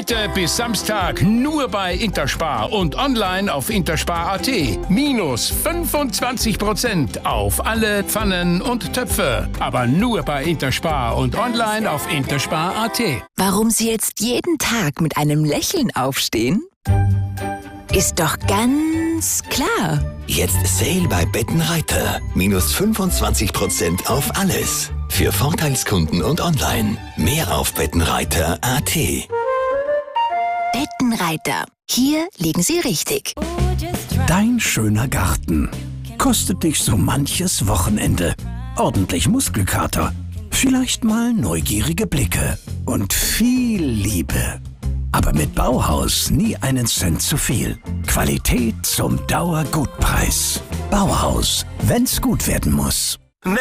Heute bis Samstag nur bei Interspar und online auf interspar.at. Minus 25% auf alle Pfannen und Töpfe. Aber nur bei Interspar und online auf interspar.at. Warum Sie jetzt jeden Tag mit einem Lächeln aufstehen? Ist doch ganz klar. Jetzt Sale bei Bettenreiter. Minus 25% auf alles. Für Vorteilskunden und online. Mehr auf bettenreiter.at. Bettenreiter. Hier liegen Sie richtig. Dein schöner Garten kostet dich so manches Wochenende. Ordentlich Muskelkater, vielleicht mal neugierige Blicke und viel Liebe. Aber mit Bauhaus nie einen Cent zu viel. Qualität zum Dauergutpreis. Bauhaus, wenn's gut werden muss.